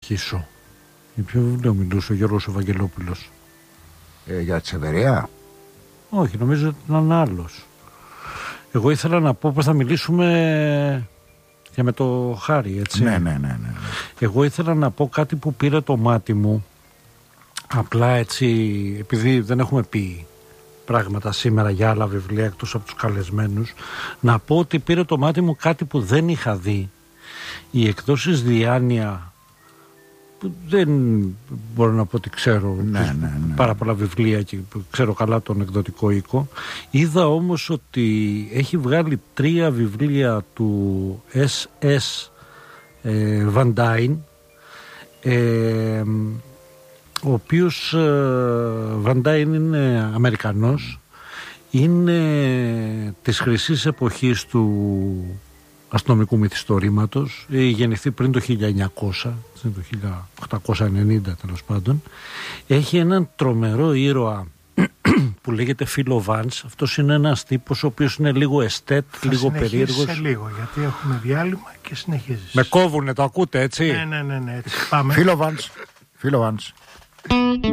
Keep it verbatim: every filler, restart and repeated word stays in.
συνεχίσω. Για ποιο βιβλίο μιλούσε ο Γιώργος Ευαγγελόπουλος? Ε, για τη Σεβερία. Όχι, νομίζω ότι ήταν άλλος. Εγώ ήθελα να πω πως θα μιλήσουμε και με το Χάρη, έτσι. Ναι, ναι, ναι, ναι, ναι. Εγώ ήθελα να πω κάτι που πήρε το μάτι μου. Απλά έτσι, επειδή δεν έχουμε πει πράγματα σήμερα για άλλα βιβλία εκτός από τους καλεσμένους, να πω ότι πήρε το μάτι μου κάτι που δεν είχα δει. Οι εκδόσεις Διάνοια, που δεν μπορώ να πω ότι ξέρω ναι, ναι, ναι. πάρα πολλά βιβλία και ξέρω καλά τον εκδοτικό οίκο, είδα όμως ότι έχει βγάλει τρία βιβλία του Ες Ες ε, Van Dyne, ε, ο οποίος Van Dyne είναι Αμερικανός, είναι της χρυσής εποχής του αστυνομικού μυθιστορήματος, γεννηθεί πριν το χίλια εννιακόσια, το χίλια οκτακόσια ενενήντα τέλος πάντων. Έχει έναν τρομερό ήρωα που λέγεται Φίλο Βάνς. Αυτός είναι ένας τύπος ο οποίος είναι λίγο εστέτ, λίγο περίεργος. Σε λίγο, γιατί έχουμε διάλειμμα και συνεχίζεις. Με κόβουνε, το ακούτε, έτσι? Ναι, ναι, ναι, ναι, έτσι. Πάμε. Φίλο Βάνς. Φίλο Βάνς.